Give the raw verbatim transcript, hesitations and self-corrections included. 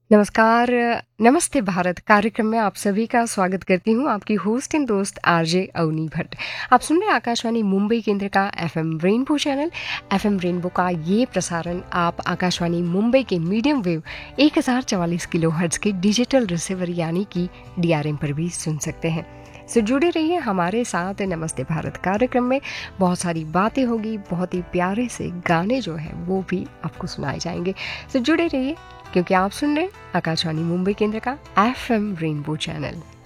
नमस्कार, नमस्ते भारत कार्यक्रम में आप सभी का स्वागत करती हूँ। आपकी होस्ट एंड दोस्त आरजे अवनी भट्ट। आप सुन रहे हैं आकाशवाणी मुंबई केंद्र का FM rainbow channel. FM rainbow का ये प्रसारण आप आकाशवाणी मुंबई के मीडियम वेव एक हज़ार चवालीस किलो हर्ट्ज के डिजिटल रिसीवर यानी कि डीआरएम पर भी सुन सकते हैं। सो जुड़े रहिए हमारे साथ नमस्ते भारत कार्यक्रम में। बहुत सारी बातें होगी, बहुत ही प्यारे से गाने जो है वो भी आपको सुनाए जाएंगे। सो जुड़े रहिए क्योंकि आप सुन रहे हैं आकाशवाणी मुंबई केंद्र का एफएम रेनबो चैनल।